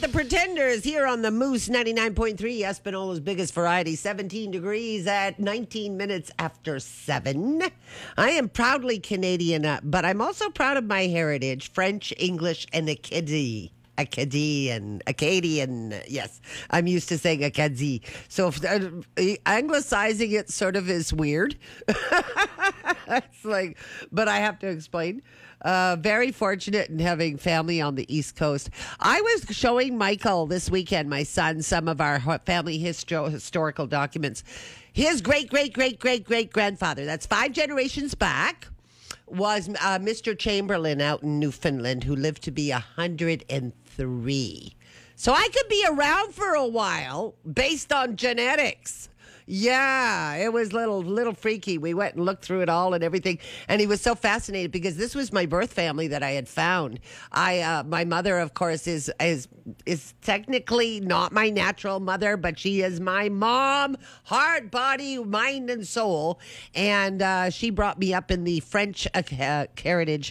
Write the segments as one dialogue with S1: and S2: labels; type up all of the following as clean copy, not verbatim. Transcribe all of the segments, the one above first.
S1: the Pretenders here on the Moose 99.3, Espinola's biggest variety. 17 degrees at 19 minutes after 7. I am proudly Canadian, but I'm also proud of my heritage, French, English, and Acadian. Yes, I'm used to saying Acadie. So anglicizing it sort of is weird. It's like, but I have to explain. Very fortunate in having family on the East Coast. I was showing Michael this weekend, my son, some of our family historical documents. His great-great-great-great-great-grandfather, that's 5 generations back, was Mr. Chamberlain out in Newfoundland, who lived to be 103. So I could be around for a while based on genetics. Yeah, it was little freaky. We went and looked through it all and everything, and he was so fascinated because this was my birth family that I had found. My mother, of course, is technically not my natural mother, but she is my mom, heart, body, mind, and soul. And she brought me up in the French heritage,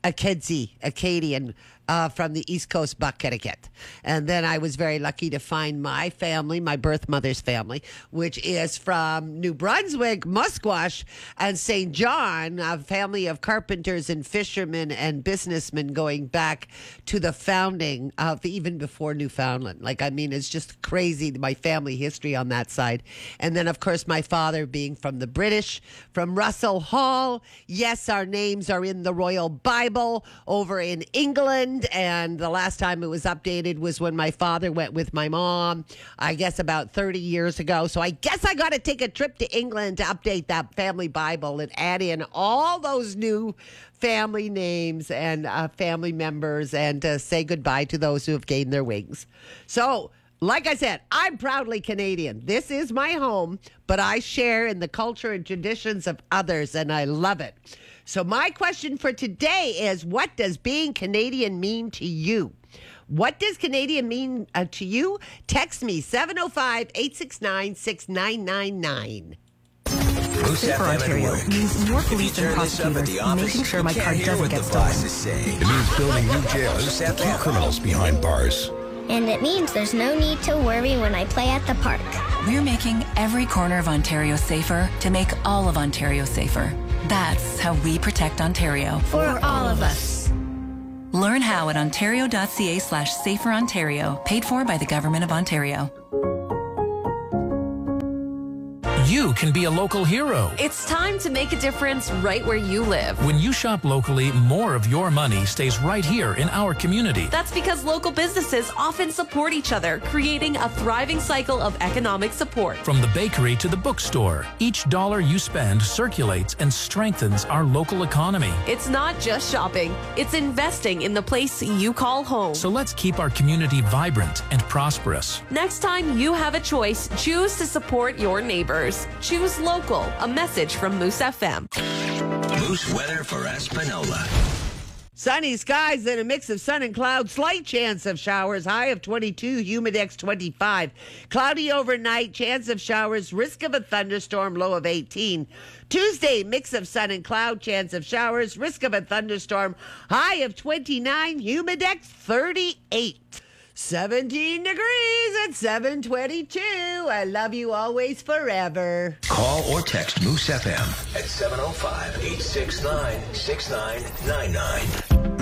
S1: Acadian. From the East Coast, Buck-Connecticut. And then I was very lucky to find my family, my birth mother's family, which is from New Brunswick, Musquash, and St. John, a family of carpenters and fishermen and businessmen going back to the founding of even before Newfoundland. It's just crazy, my family history on that side. And then, of course, my father being from the British, from Russell Hall. Yes, our names are in the Royal Bible over in England. And the last time it was updated was when my father went with my mom, I guess about 30 years ago. So I guess I got to take a trip to England to update that family Bible and add in all those new family names and family members and say goodbye to those who have gained their wings. So, like I said, I'm proudly Canadian. This is my home, but I share in the culture and traditions of others, and I love it. So my question for today is, what does being Canadian mean to you? What does Canadian mean to you? Text me, 705-869-6999.
S2: Safer Ontario means more police and prosecutors making sure my car doesn't get stolen.
S3: It means building new jails to keep criminals behind bars.
S4: And it means there's no need to worry when I play at the park.
S5: We're making every corner of Ontario safer to make all of Ontario safer. That's how we protect Ontario.
S4: For all of us.
S5: Learn how at ontario.ca/saferontario, paid for by the Government of Ontario.
S6: You can be a local hero.
S7: It's time to make a difference right where you live.
S6: When you shop locally, more of your money stays right here in our community.
S7: That's because local businesses often support each other, creating a thriving cycle of economic support.
S6: From the bakery to the bookstore, each dollar you spend circulates and strengthens our local economy.
S7: It's not just shopping, it's investing in the place you call home.
S6: So let's keep our community vibrant and prosperous.
S7: Next time you have a choice, choose to support your neighbors. Choose local. A message from Moose FM.
S3: Moose weather for Espanola.
S1: Sunny skies and a mix of sun and clouds. Slight chance of showers. High of 22. Humidex 25. Cloudy overnight. Chance of showers. Risk of a thunderstorm. Low of 18. Tuesday, mix of sun and cloud. Chance of showers. Risk of a thunderstorm. High of 29. Humidex 38. 17 degrees at 7:22. I love you always forever.
S3: Call or text Moose FM at 705-869-6999.